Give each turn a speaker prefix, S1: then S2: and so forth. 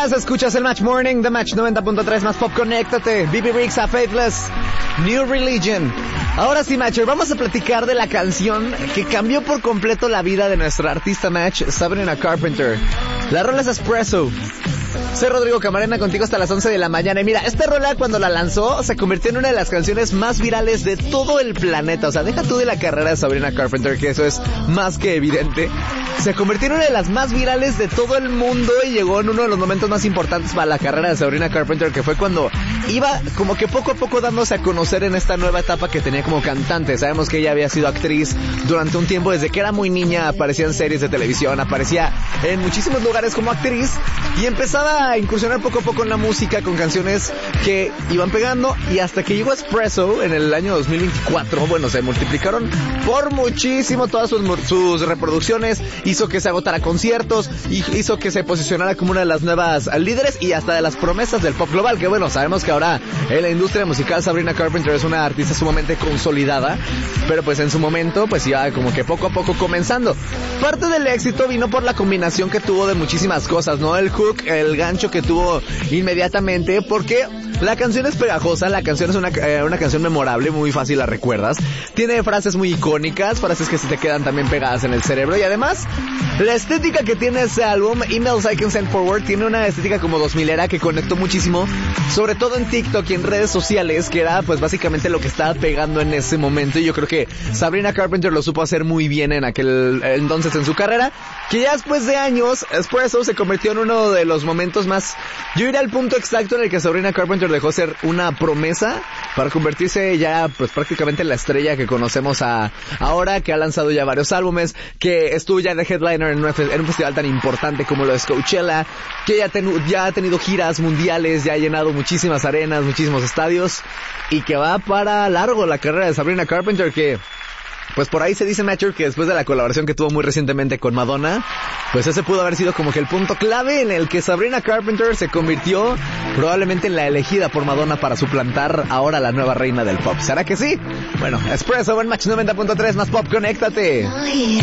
S1: días, escuchas el Match Morning de Match 90.3 más pop, conéctate. BB Rexa, Faithless, New Religion. Ahora sí, Matcher, vamos a platicar de la canción que cambió por completo la vida de nuestra artista Match, Sabrina Carpenter. La rola es Espresso. Soy Rodrigo Camarena, contigo hasta las 11 de la mañana. Y mira, esta rola cuando la lanzó se convirtió en una de las canciones más virales de todo el planeta. O sea, deja tú de la carrera de Sabrina Carpenter, que eso es más que evidente. Se convirtió en una de las más virales de todo el mundo y llegó en uno de los momentos más importantes para la carrera de Sabrina Carpenter, que fue cuando iba como que poco a poco dándose a conocer en esta nueva etapa que tenía como cantante. Sabemos que ella había sido actriz durante un tiempo, desde que era muy niña aparecía en series de televisión, aparecía en muchísimos lugares como actriz y empezaba a incursionar poco a poco en la música con canciones que iban pegando, y hasta que llegó Espresso en el año 2024, bueno, se multiplicaron por muchísimo todas sus reproducciones, hizo que se agotara conciertos, hizo que se posicionara como una de las nuevas líderes y hasta de las promesas del pop global, que bueno, sabemos que ahora en la industria musical Sabrina Carpenter es una artista sumamente consolidada, pero pues en su momento pues iba como que poco a poco comenzando. Parte del éxito vino por la combinación que tuvo de muchísimas cosas, ¿no? El hook, el gancho que tuvo inmediatamente, porque la canción es pegajosa, la canción es una canción memorable, muy fácil la recuerdas, tiene frases muy icónicas, frases que se te quedan también pegadas en el cerebro, y además la estética que tiene ese álbum, Emails I Can Send Forward, tiene una estética como 2000era que conectó muchísimo, sobre todo en TikTok y en redes sociales, que era pues básicamente lo que estaba pegando en ese momento, y yo creo que Sabrina Carpenter lo supo hacer muy bien en aquel entonces en su carrera, que ya después de años, Espresso se convirtió en uno de los momentos más, yo iría al punto exacto en el que Sabrina Carpenter dejó ser una promesa para convertirse ya pues prácticamente en la estrella que conocemos ahora, que ha lanzado ya varios álbumes, que estuvo ya de headliner en un festival tan importante como lo es Coachella, que ya ha tenido giras mundiales, ya ha llenado muchísimas arenas, muchísimos estadios, y que va para largo la carrera de Sabrina Carpenter, que pues por ahí se dice, Matcher, que después de la colaboración que tuvo muy recientemente con Madonna, pues ese pudo haber sido como que el punto clave en el que Sabrina Carpenter se convirtió probablemente en la elegida por Madonna para suplantar ahora la nueva reina del pop. ¿Será que sí? Bueno, Espresso en Match 90.3 más pop, conéctate.